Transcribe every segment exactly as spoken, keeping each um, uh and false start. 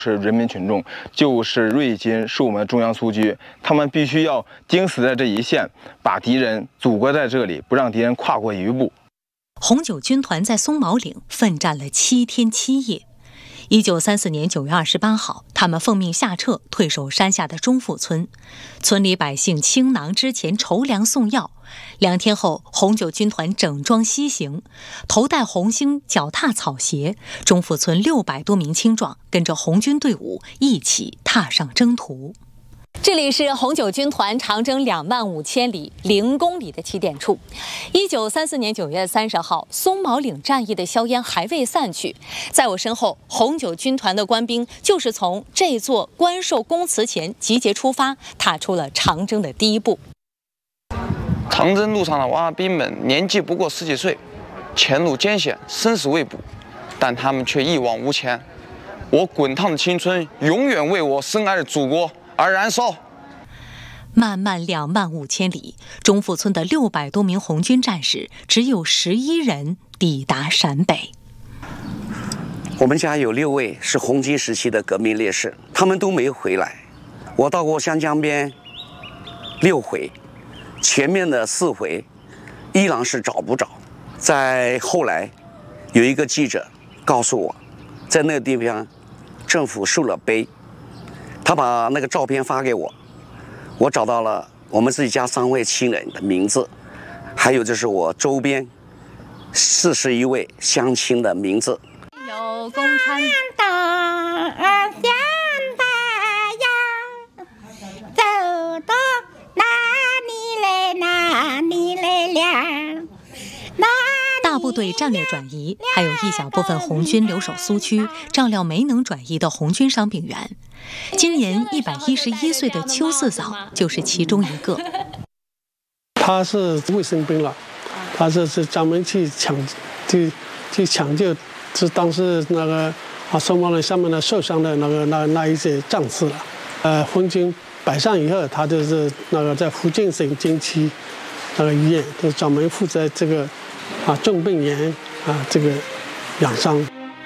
是人民群众，就是瑞金，是我们中央苏区，他们必须要盯死在这一线，把敌人阻隔在这里，不让敌人跨过一步。 红九军团在松毛岭奋战了七天七夜。一九三四年九月二十八号，他们奉命下撤，退守山下的中富村。村里百姓倾囊之前筹粮送药。两天后，红九军团整装西行，头戴红星，脚踏草鞋。中富村六百多名青壮跟着红军队伍一起踏上征途。这里是红九军团长征两万五千里零公里的起点处。一九三四年九月三十号，松毛岭战役的硝烟还未散去，在我身后，红九军团的官兵就是从这座官寿公祠前集结出发，踏出了长征的第一步。 长征路上的娃娃兵们年纪不过十几岁，前路艰险，生死未卜，但他们却一往无前。我滚烫的青春永远为我深爱的祖国而燃烧。 漫漫两万五千里，中富村的六百多名红军战士只有十一人抵达陕北。 我们家有六位是红军时期的革命烈士，他们都没回来。我到过湘江边六回，前面的四回依然是找不着。在后来，有一个记者告诉我，在那个地方政府树了碑，他把那个照片发给我，我找到了我们自己家三位亲人的名字，还有就是我周边四十一位乡亲的名字。 有共产党向北呀，走到哪里来哪里来了。 大部队战略转移，还有一小部分红军留守苏区，照料没能转移的红军伤病员。今年一百一十一岁的邱四嫂就是其中一个。 他是卫生兵了，他这是专门去抢，去去抢救，是当时那个啊松毛岭上面的受伤的那个那那一些战士了。呃，红军摆上以后，他就是那个在福建省军区那个医院，就专门负责这个。啊，重病员啊，这个养伤。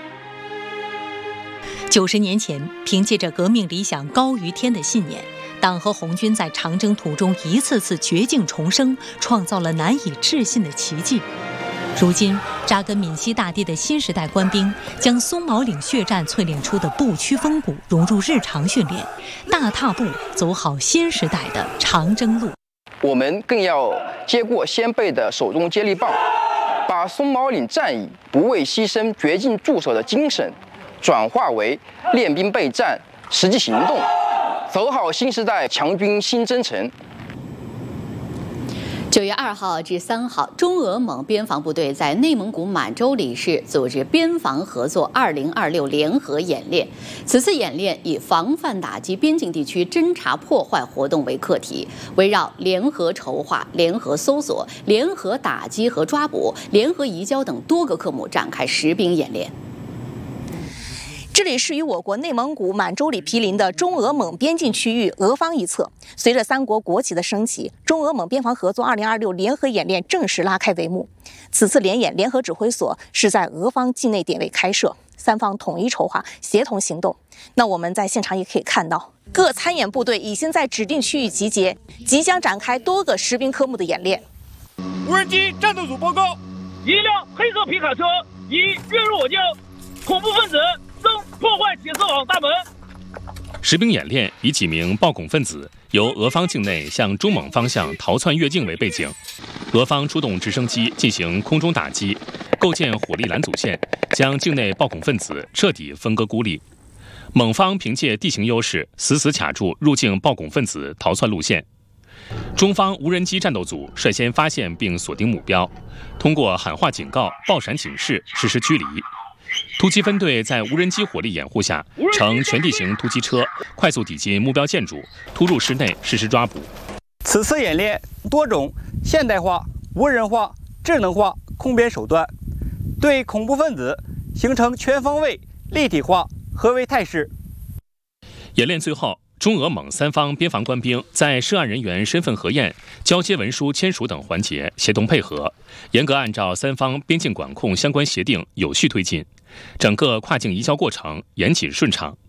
九十年前，凭借着革命理想高于天的信念，党和红军在长征途中一次次绝境重生，创造了难以置信的奇迹。如今，扎根闽西大地的新时代官兵，将松毛岭血战淬炼出的不屈风骨融入日常训练，大踏步走好新时代的长征路。 我们更要接过先辈的手中接力棒，把松毛岭战役不畏牺牲、绝境驻守的精神，转化为练兵备战、实际行动，走好新时代强军新征程。 九月二号至三号，中俄蒙边防部队在内蒙古满洲里市组织边防合作二零二六联合演练。此次演练以防范打击边境地区侦察破坏活动为课题，围绕联合筹划、联合搜索、联合打击和抓捕、联合移交等多个科目展开实兵演练。 这里是与我国内蒙古满洲里毗邻的中俄蒙边境区域俄方一侧。随着三国国旗的升起，中俄蒙边防合作二零二六联合演练正式拉开帷幕。此次联演联合指挥所是在俄方境内点位开设，三方统一筹划，协同行动。那我们在现场也可以看到，各参演部队已经在指定区域集结，即将展开多个实兵科目的演练。 无人机战斗组报告，一辆黑色皮卡车已跃入我境，恐怖分子正破坏铁丝网大门。 实兵演练以几名暴恐分子由俄方境内向中蒙方向逃窜越境为背景，俄方出动直升机进行空中打击，构建火力拦阻线，将境内暴恐分子彻底分割孤立。蒙方凭借地形优势，死死卡住入境暴恐分子逃窜路线。中方无人机战斗组率先发现并锁定目标，通过喊话警告、爆闪警示实施驱离。突击分队在无人机火力掩护下，乘全地形突击车快速抵近目标建筑，突入室内实施抓捕。 此次演练多种现代化、无人化、智能化控边手段，对恐怖分子形成全方位、立体化合围态势。 演练最后，中俄蒙三方边防官兵在涉案人员身份核验、交接文书签署等环节协同配合，严格按照三方边境管控相关协定有序推进，整个跨境移交过程严谨顺畅。